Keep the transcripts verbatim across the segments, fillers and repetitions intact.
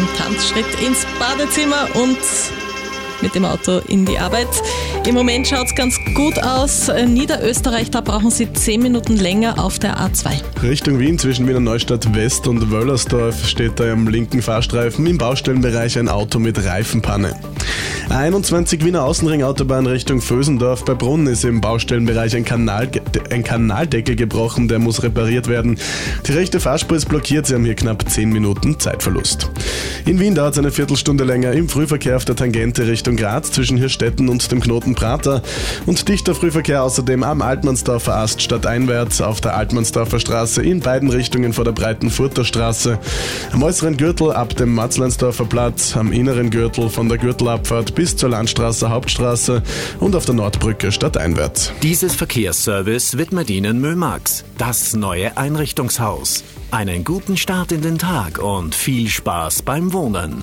Tanzschritt ins Badezimmer und mit dem Auto in die Arbeit. Im Moment schaut es ganz gut aus. Niederösterreich, da brauchen Sie zehn Minuten länger auf der A zwei. Richtung Wien zwischen Wiener Neustadt West und Wöllersdorf steht da am linken Fahrstreifen im Baustellenbereich ein Auto mit Reifenpanne. A einundzwanzig Wiener Außenringautobahn Richtung Vösendorf. Bei Brunn ist im Baustellenbereich ein, Kanal, ein Kanaldeckel gebrochen, der muss repariert werden. Die rechte Fahrspur ist blockiert, Sie haben hier knapp zehn Minuten Zeitverlust. In Wien dauert es eine Viertelstunde länger im Frühverkehr auf der Tangente Richtung Graz zwischen Hirstetten und dem Knoten Prater und dichter Frühverkehr außerdem am Altmannsdorfer Ast stadteinwärts auf der Altmannsdorfer Straße in beiden Richtungen vor der Breitenfurter Straße, am äußeren Gürtel ab dem Matzleinsdorfer Platz, am inneren Gürtel von der Gürtelabfahrt bis zur Landstraße Hauptstraße und auf der Nordbrücke stadteinwärts. Dieses Verkehrsservice widmet Ihnen Mömax, das neue Einrichtungshaus. Einen guten Start in den Tag und viel Spaß beim Wohnen.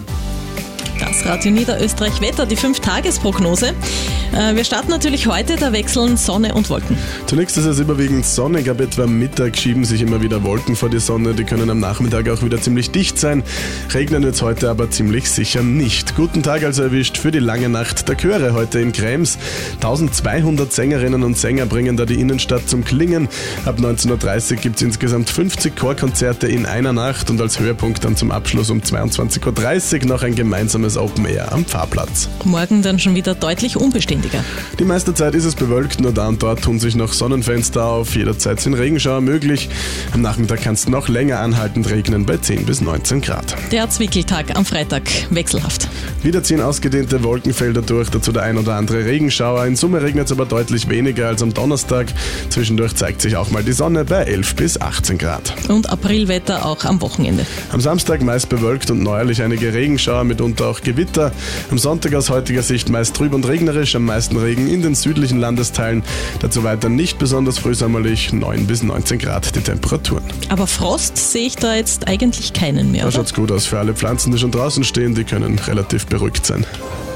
Das Radio Niederösterreich Wetter, die fünf-Tages-Prognose. Wir starten natürlich heute, da wechseln Sonne und Wolken. Zunächst ist es überwiegend sonnig, ab etwa Mittag schieben sich immer wieder Wolken vor die Sonne, die können am Nachmittag auch wieder ziemlich dicht sein. Regnen wird es heute aber ziemlich sicher nicht. Guten Tag also erwischt für die lange Nacht der Chöre heute in Krems. eintausendzweihundert Sängerinnen und Sänger bringen da die Innenstadt zum Klingen. Ab neunzehn Uhr dreißig gibt es insgesamt fünfzig Chorkonzerte in einer Nacht und als Höhepunkt dann zum Abschluss um zweiundzwanzig Uhr dreißig noch ein gemeinsames Open Air am Pfarrplatz. Morgen dann schon wieder deutlich unbeständiger. Die meiste Zeit ist es bewölkt, nur da und dort tun sich noch Sonnenfenster auf. Jederzeit sind Regenschauer möglich. Am Nachmittag kann es noch länger anhaltend regnen bei zehn bis neunzehn Grad. Der Zwickeltag am Freitag wechselhaft. Wieder ziehen ausgedehnte Wolkenfelder durch, dazu der ein oder andere Regenschauer. In Summe regnet es aber deutlich weniger als am Donnerstag. Zwischendurch zeigt sich auch mal die Sonne bei elf bis achtzehn Grad. Und Aprilwetter auch am Wochenende. Am Samstag meist bewölkt und neuerlich einige Regenschauer, mitunter auch Gewitter. Am Sonntag aus heutiger Sicht meist trüb und regnerisch, am meisten Regen in den südlichen Landesteilen. Dazu weiter nicht besonders frühsommerlich, neun bis neunzehn Grad die Temperaturen. Aber Frost sehe ich da jetzt eigentlich keinen mehr, Da oder? schaut's gut aus für alle Pflanzen, die schon draußen stehen, die können relativ beruhigt sein.